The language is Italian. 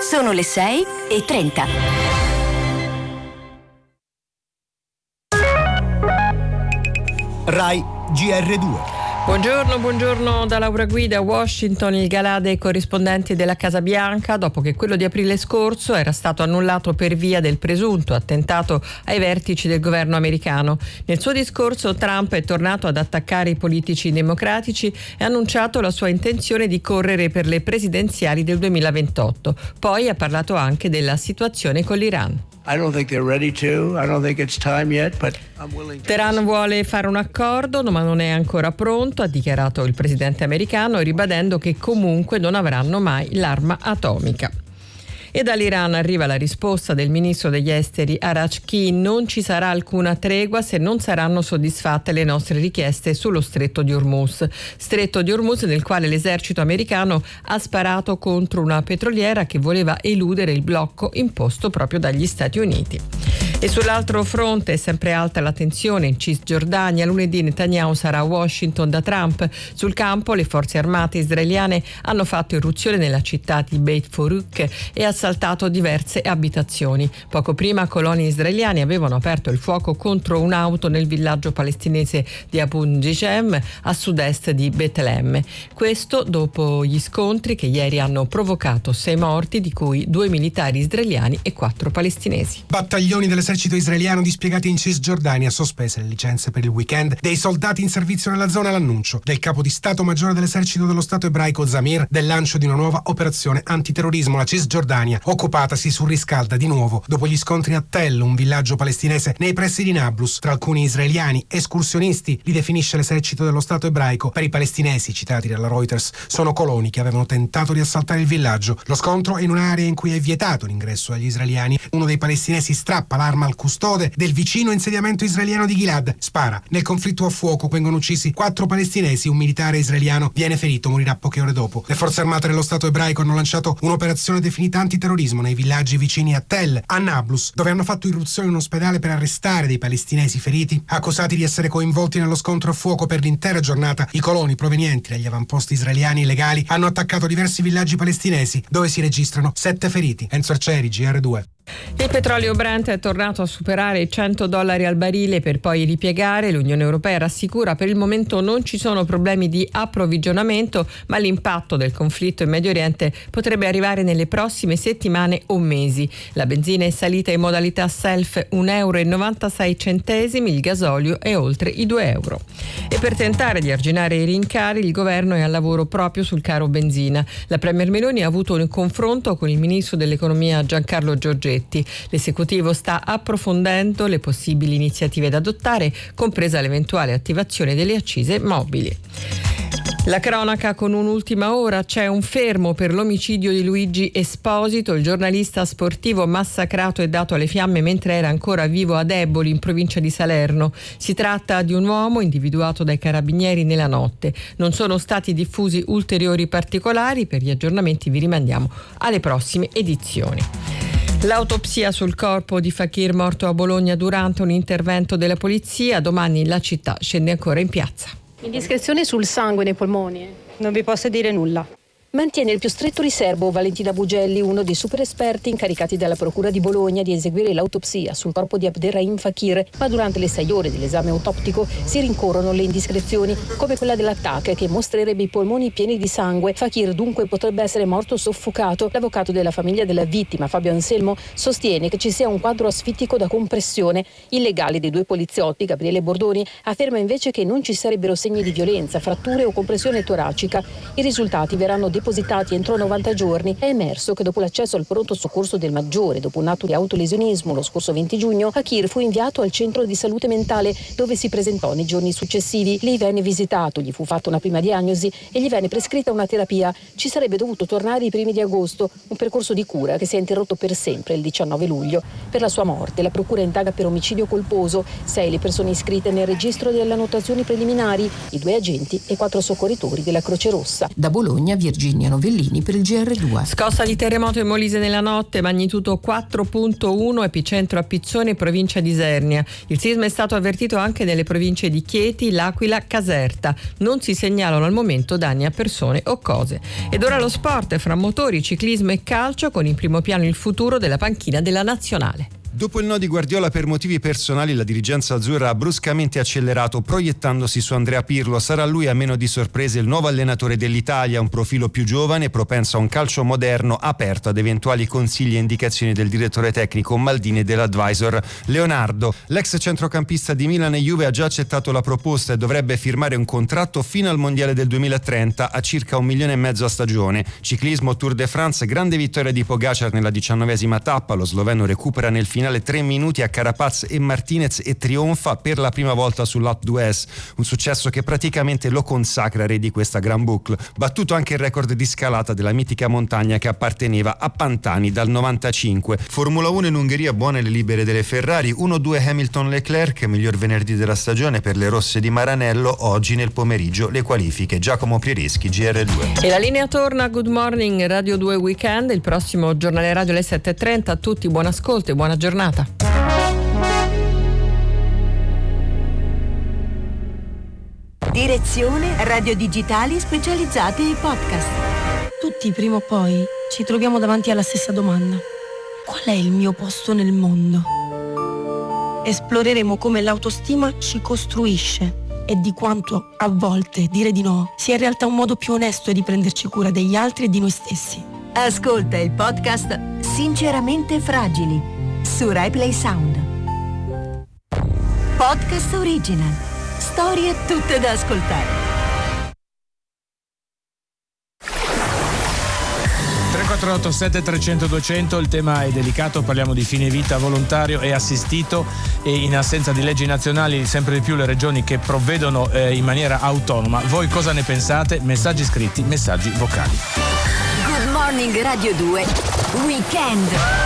Sono le 6:30. Rai GR2. Buongiorno da Laura Guida. A Washington il galà dei corrispondenti della Casa Bianca, dopo che quello di aprile scorso era stato annullato per via del presunto attentato ai vertici del governo americano. Nel suo discorso Trump è tornato ad attaccare i politici democratici e ha annunciato la sua intenzione di correre per le presidenziali del 2028. Poi ha parlato anche della situazione con l'Iran. Teheran vuole fare un accordo, ma non è ancora pronto, ha dichiarato il presidente americano, ribadendo che comunque non avranno mai l'arma atomica. E dall'Iran arriva la risposta del ministro degli esteri Arachki: non ci sarà alcuna tregua se non saranno soddisfatte le nostre richieste sullo stretto di Hormuz. Stretto di Hormuz nel quale l'esercito americano ha sparato contro una petroliera che voleva eludere il blocco imposto proprio dagli Stati Uniti. E sull'altro fronte è sempre alta la tensione in Cisgiordania. Lunedì Netanyahu sarà a Washington da Trump. Sul campo le forze armate israeliane hanno fatto irruzione nella città di Beit Farouk e assaltato diverse abitazioni. Poco prima coloni israeliani avevano aperto il fuoco contro un'auto nel villaggio palestinese di Abu Njem a sud-est di Betlemme. Questo dopo gli scontri che ieri hanno provocato 6 morti, di cui 2 militari israeliani e 4 palestinesi. Battaglioni dell'esercito israeliano dispiegati in Cisgiordania, sospese le licenze per il weekend dei soldati in servizio nella zona. L'annuncio del capo di Stato Maggiore dell'esercito dello Stato ebraico Zamir del lancio di una nuova operazione antiterrorismo. La Cisgiordania occupatasi surriscalda di nuovo dopo gli scontri a Tell, un villaggio palestinese nei pressi di Nablus, tra alcuni israeliani escursionisti. Li definisce l'esercito dello Stato ebraico. Per i palestinesi citati dalla Reuters sono coloni che avevano tentato di assaltare il villaggio. Lo scontro è in un'area in cui è vietato l'ingresso agli israeliani. Uno dei palestinesi strappa l'arma al custode del vicino insediamento israeliano di Gilad, spara. Nel conflitto a fuoco vengono uccisi 4 palestinesi, un militare israeliano viene ferito, morirà poche ore dopo. Le forze armate dello Stato ebraico hanno lanciato un'operazione definita antiterrorismo nei villaggi vicini a Tell, a Nablus, dove hanno fatto irruzione in un ospedale per arrestare dei palestinesi feriti, accusati di essere coinvolti nello scontro a fuoco per l'intera giornata. I coloni provenienti dagli avamposti israeliani illegali hanno attaccato diversi villaggi palestinesi, dove si registrano 7 feriti. Enzo Arcieri, GR2. Il petrolio Brent è tornato a superare i $100 al barile per poi ripiegare. L'Unione Europea rassicura: per il momento non ci sono problemi di approvvigionamento, ma l'impatto del conflitto in Medio Oriente potrebbe arrivare nelle prossime settimane o mesi. La benzina è salita in modalità self €1,96, il gasolio è oltre i €2. E per tentare di arginare i rincari, il governo è al lavoro proprio sul caro benzina. La Premier Meloni ha avuto un confronto con il ministro dell'economia Giancarlo Giorgetti. L'esecutivo sta approfondendo le possibili iniziative da adottare, compresa l'eventuale attivazione delle accise mobili. La cronaca con un'ultima ora: c'è un fermo per l'omicidio di Luigi Esposito, il giornalista sportivo massacrato e dato alle fiamme mentre era ancora vivo ad Eboli, in provincia di Salerno. Si tratta di un uomo individuato dai carabinieri nella notte. Non sono stati diffusi ulteriori particolari. Per gli aggiornamenti vi rimandiamo alle prossime edizioni. L'autopsia sul corpo di Fakir morto a Bologna durante un intervento della polizia. Domani la città scende ancora in piazza. Indiscrezione sul sangue nei polmoni? Non vi posso dire nulla. Mantiene il più stretto riservo Valentina Bugelli, uno dei super esperti incaricati dalla Procura di Bologna di eseguire l'autopsia sul corpo di Abderrahim Fakir, ma durante le 6 ore dell'esame autoptico si rincorrono le indiscrezioni, come quella dell'attacco che mostrerebbe i polmoni pieni di sangue. Fakir dunque potrebbe essere morto soffocato. L'avvocato della famiglia della vittima, Fabio Anselmo, sostiene che ci sia un quadro asfittico da compressione. Il legale dei 2 poliziotti, Gabriele Bordoni, afferma invece che non ci sarebbero segni di violenza, fratture o compressione toracica. I risultati verranno depositati entro 90 giorni. È emerso che dopo l'accesso al pronto soccorso del Maggiore, dopo un atto di autolesionismo lo scorso 20 giugno, Fakir fu inviato al centro di salute mentale, dove si presentò nei giorni successivi. Lì venne visitato, gli fu fatta una prima diagnosi e gli venne prescritta una terapia. Ci sarebbe dovuto tornare i primi di agosto, un percorso di cura che si è interrotto per sempre il 19 luglio. Per la sua morte la procura indaga per omicidio colposo. 6 le persone iscritte nel registro delle annotazioni preliminari, i 2 agenti e 4 soccorritori della Croce Rossa. Da Bologna, Virginia Virginia Novellini per il GR2. Scossa di terremoto in Molise nella notte, magnitudo 4.1, epicentro a Pizzone, provincia di Isernia. Il sisma è stato avvertito anche nelle province di Chieti, L'Aquila, Caserta. Non si segnalano al momento danni a persone o cose. Ed ora lo sport, fra motori, ciclismo e calcio, con in primo piano il futuro della panchina della Nazionale. Dopo il no di Guardiola per motivi personali, la dirigenza azzurra ha bruscamente accelerato, proiettandosi su Andrea Pirlo. Sarà lui, a meno di sorprese, il nuovo allenatore dell'Italia, un profilo più giovane, propenso a un calcio moderno, aperto ad eventuali consigli e indicazioni del direttore tecnico Maldini e dell'advisor Leonardo. L'ex centrocampista di Milan e Juve ha già accettato la proposta e dovrebbe firmare un contratto fino al Mondiale del 2030 a circa 1,5 milioni a stagione. Ciclismo, Tour de France, grande vittoria di Pogacar nella 19ª tappa. Lo sloveno recupera nel finale 3 minuti a Carapaz e Martinez e trionfa per la prima volta sull'Alpe d'Huez, un successo che praticamente lo consacra re di questa Grand Boucle. Battuto anche il record di scalata della mitica montagna che apparteneva a Pantani dal 95. Formula 1 in Ungheria, buone le libere delle Ferrari, 1-2 Hamilton-Leclerc, miglior venerdì della stagione per le rosse di Maranello. Oggi nel pomeriggio le qualifiche. Giacomo Priereschi, GR2. E la linea torna a Good Morning Radio 2 Weekend, il prossimo giornale radio alle 7.30. A tutti buon ascolto e buona giornata. Direzione Radio Digitali specializzate in podcast. Tutti prima o poi ci troviamo davanti alla stessa domanda: qual è il mio posto nel mondo? Esploreremo come l'autostima ci costruisce e di quanto a volte dire di no sia in realtà un modo più onesto di prenderci cura degli altri e di noi stessi. Ascolta il podcast Sinceramente Fragili su RaiPlay Sound. Podcast original. Storie tutte da ascoltare. 348 7300 200, il tema è delicato, parliamo di fine vita volontario e assistito, e in assenza di leggi nazionali sempre di più le regioni che provvedono in maniera autonoma. Voi cosa ne pensate? Messaggi scritti, messaggi vocali. Good Morning Radio 2 Weekend.